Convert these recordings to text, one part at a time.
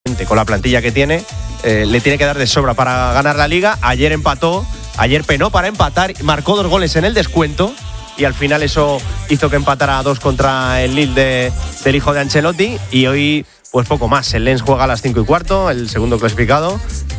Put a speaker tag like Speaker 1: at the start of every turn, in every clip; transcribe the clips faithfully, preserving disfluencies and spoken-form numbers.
Speaker 1: con la plantilla que tiene, eh, le tiene que dar de sobra para ganar la Liga. Ayer empató, ayer penó para empatar, marcó dos goles en el descuento y al final eso hizo que empatara a dos contra el Lille de, del hijo de Ancelotti. Y hoy, pues poco más. El Lens juega a las cinco y cuarto, el segundo clasificado,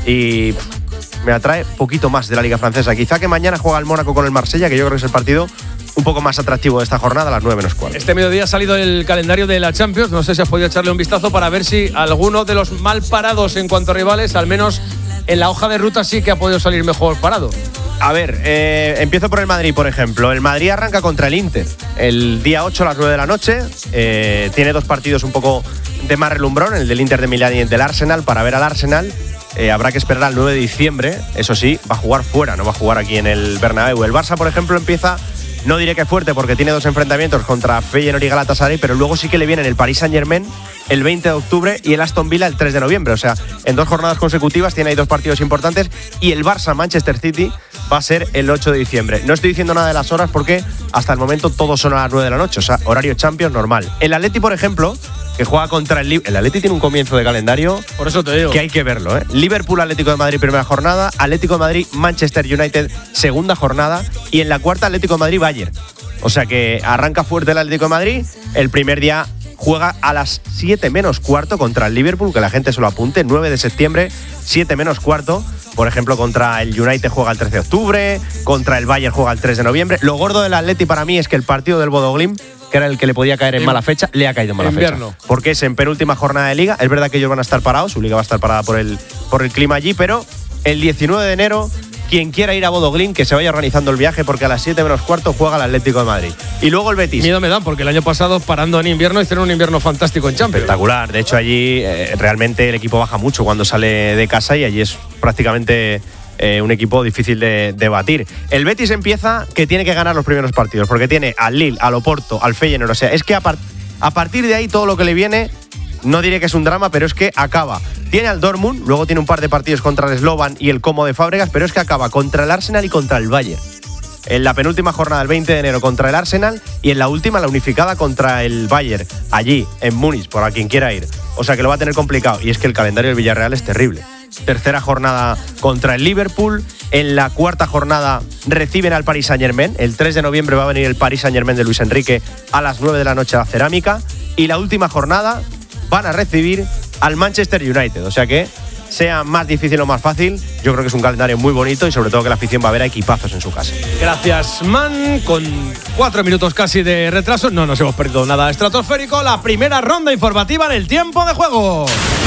Speaker 1: y pff, me atrae poquito más de la Liga Francesa. Quizá que mañana juega el Mónaco con el Marsella, que yo creo que es el partido un poco más atractivo de esta jornada, a las nueve menos cuarto.
Speaker 2: Este mediodía ha salido el calendario de la Champions. No sé si has podido echarle un vistazo para ver si alguno de los mal parados en cuanto a rivales, al menos en la hoja de ruta, sí que ha podido salir mejor parado.
Speaker 1: A ver, eh, empiezo por el Madrid, por ejemplo. El Madrid arranca contra el Inter el día ocho a las nueve de la noche. Eh, tiene dos partidos un poco de más relumbrón, el del Inter de Milán y el del Arsenal. Para ver al Arsenal eh, habrá que esperar al nueve de diciembre. Eso sí, va a jugar fuera, no va a jugar aquí en el Bernabéu. El Barça, por ejemplo, empieza, no diré que fuerte porque tiene dos enfrentamientos contra Feyenoord y Galatasaray, pero luego sí que le vienen el Paris Saint-Germain el veinte de octubre y el Aston Villa el tres de noviembre. O sea, en dos jornadas consecutivas tiene ahí dos partidos importantes, y el Barça-Manchester City va a ser el ocho de diciembre. No estoy diciendo nada de las horas porque hasta el momento todos son a las nueve de la noche, o sea, horario Champions normal. El Atleti, por ejemplo, que juega contra el Liverpool. El Atleti tiene un comienzo de calendario,
Speaker 2: por eso te digo
Speaker 1: que hay que verlo, ¿eh? Liverpool, Atlético de Madrid, primera jornada. Atlético de Madrid, Manchester United, segunda jornada. Y en la cuarta, Atlético de Madrid, Bayern. O sea que arranca fuerte el Atlético de Madrid. El primer día juega a las siete menos cuarto contra el Liverpool, que la gente se lo apunte. nueve de septiembre, siete menos cuarto. Por ejemplo, contra el United juega el trece de octubre. Contra el Bayern juega el tres de noviembre. Lo gordo del Atleti para mí es que el partido del Bodo Glimt, que era el que le podía caer en mala fecha, le ha caído en mala
Speaker 2: Invierno.
Speaker 1: fecha. Porque es en penúltima jornada de Liga. Es verdad que ellos van a estar parados, su Liga va a estar parada por el, por el clima allí, pero el diecinueve de enero, quien quiera ir a Bodo Glimt, que se vaya organizando el viaje, porque a las siete menos cuarto juega el Atlético de Madrid. Y luego el Betis.
Speaker 2: Miedo me dan, porque el año pasado, parando en invierno, hicieron un invierno fantástico en Champions.
Speaker 1: Espectacular. De hecho, allí eh, realmente el equipo baja mucho cuando sale de casa, y allí es prácticamente eh, un equipo difícil de, de batir. El Betis empieza que tiene que ganar los primeros partidos, porque tiene al Lille, al Oporto, al Feyenoord. O sea, es que a, par- a partir de ahí todo lo que le viene, no diré que es un drama, pero es que acaba. Tiene al Dortmund, luego tiene un par de partidos contra el Slovan y el Como de Fábregas, pero es que acaba contra el Arsenal y contra el Bayern. En la penúltima jornada, el veinte de enero, contra el Arsenal, y en la última, la unificada contra el Bayern, allí, en Múnich, por a quien quiera ir. O sea que lo va a tener complicado, y es que el calendario del Villarreal es terrible. Tercera jornada contra el Liverpool. En la cuarta jornada reciben al Paris Saint-Germain. El tres de noviembre va a venir el Paris Saint-Germain de Luis Enrique a las nueve de la noche a la Cerámica. Y la última jornada van a recibir al Manchester United. O sea que, sea más difícil o más fácil, yo creo que es un calendario muy bonito, y sobre todo que la afición va a ver a equipazos en su casa.
Speaker 2: Gracias, Man. Con cuatro minutos casi de retraso, no nos hemos perdido nada estratosférico. La primera ronda informativa del tiempo de juego.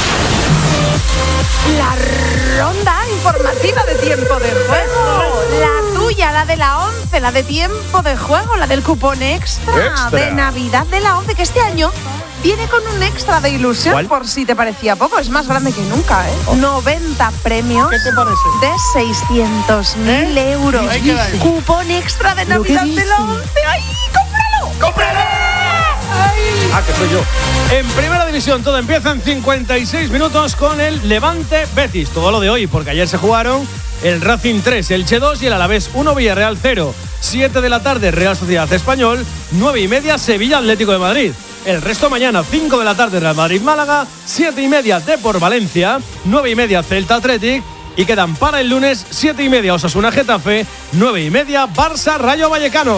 Speaker 3: La ronda informativa de tiempo de juego. La tuya, la de la once, la de tiempo de juego, la del cupón extra,
Speaker 1: Extra.
Speaker 3: de Navidad de la once, que este año viene con un extra de ilusión.
Speaker 1: ¿Cuál?
Speaker 3: Por si te parecía poco, es más grande que nunca, ¿eh? Oh. noventa premios.
Speaker 2: ¿Qué te parece?
Speaker 3: De seiscientos mil
Speaker 2: ¿Eh?
Speaker 3: euros.
Speaker 2: Ahí queda ahí.
Speaker 3: Cupón extra de Navidad de la once. ¡Ay, cómpralo!
Speaker 2: ¡Cómpralo! Ah, que soy yo. En primera división todo empieza en cincuenta y seis minutos con el Levante Betis. Todo lo de hoy, porque ayer se jugaron el Racing tres, el Elche dos y el Alavés uno, Villarreal cero. siete de la tarde, Real Sociedad Español. nueve y media, Sevilla Atlético de Madrid. El resto mañana, cinco de la tarde, Real Madrid Málaga. siete y media, Depor Valencia. nueve y media, Celta Athletic. Y quedan para el lunes, siete y media, Osasuna Getafe. nueve y media, Barça Rayo Vallecano.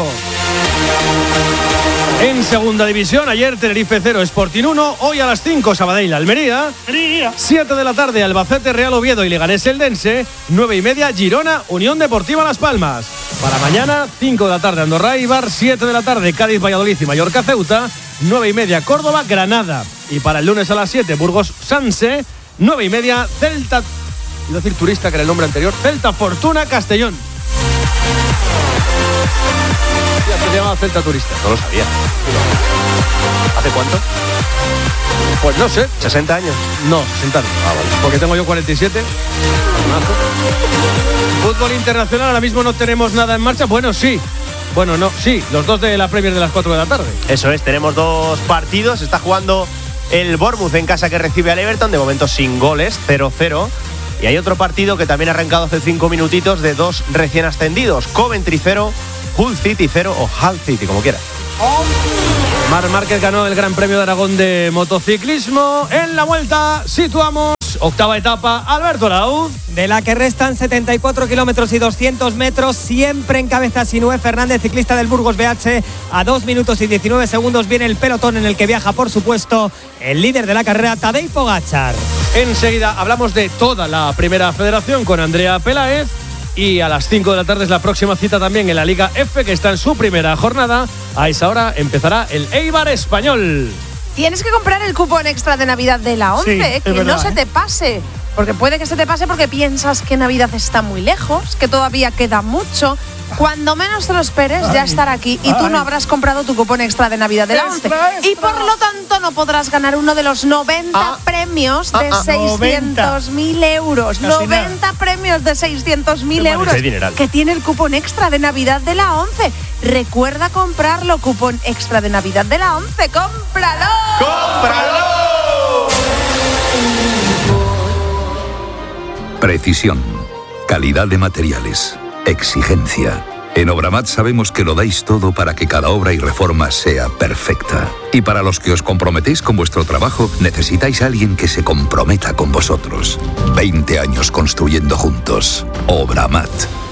Speaker 2: En segunda división, ayer Tenerife cero, Sporting uno. Hoy a las cinco, Sabadell Almería. siete de la tarde, Albacete Real Oviedo y Leganés Eldense. nueve y media, Girona Unión Deportiva Las Palmas. Para mañana, cinco de la tarde, Andorra Eibar. siete de la tarde, Cádiz Valladolid y Mallorca Ceuta. nueve y media, Córdoba Granada. Y para el lunes a las siete, Burgos Sanse. nueve y media, Celta. Iba a decir Turista, que era el nombre anterior. Celta Fortuna Castellón. Se llamaba Celta Turista.
Speaker 1: No lo sabía. ¿Hace cuánto?
Speaker 2: Pues no sé.
Speaker 1: ¿sesenta años?
Speaker 2: No, sesenta no.
Speaker 1: Ah, vale.
Speaker 2: Porque tengo yo cuarenta y siete. Fútbol internacional, ahora mismo no tenemos nada en marcha. Bueno, sí. Bueno, no, sí. Los dos de la Premier de las cuatro de la tarde.
Speaker 1: Eso es, tenemos dos partidos. Está jugando el Bournemouth en casa, que recibe al Everton, de momento sin goles, cero cero. Y hay otro partido que también ha arrancado hace cinco minutitos, de dos recién ascendidos. Coventry cero, Hull City cero, o Hull City, como quiera.
Speaker 2: Marc Márquez ganó el Gran Premio de Aragón de motociclismo. En la vuelta situamos Pues octava etapa, Alberto Lauz.
Speaker 4: De la que restan setenta y cuatro kilómetros y doscientos metros, siempre encabeza Sinué Fernández, ciclista del Burgos B H. A dos minutos y diecinueve segundos viene el pelotón en el que viaja, por supuesto, el líder de la carrera, Tadej Pogačar.
Speaker 2: Enseguida hablamos de toda la primera federación con Andrea Peláez. Y a las cinco de la tarde es la próxima cita también en la Liga F, que está en su primera jornada. A esa hora empezará el Eibar Español.
Speaker 3: Tienes que comprar el cupón extra de Navidad de la once,
Speaker 2: Sí,
Speaker 3: eh, que
Speaker 2: verdad,
Speaker 3: no se
Speaker 2: ¿eh?
Speaker 3: te pase. Porque puede que se te pase porque piensas que Navidad está muy lejos, que todavía queda mucho. Cuando menos te lo esperes, ay, ya estará aquí y ay. tú no habrás comprado tu cupón extra de Navidad de la once. Y por lo tanto no podrás ganar uno de los noventa ah. premios de ah, ah. seiscientos mil euros. Casi noventa nada. Premios de seiscientos mil euros que tiene el cupón extra de Navidad de la once. Recuerda comprarlo, cupón extra de Navidad de la once. ¡Cómpralo!
Speaker 1: ¡Cómpralo!
Speaker 5: Precisión, calidad de materiales, exigencia. En Obramat sabemos que lo dais todo para que cada obra y reforma sea perfecta. Y para los que os comprometéis con vuestro trabajo, necesitáis a alguien que se comprometa con vosotros. veinte años construyendo juntos. Obramat.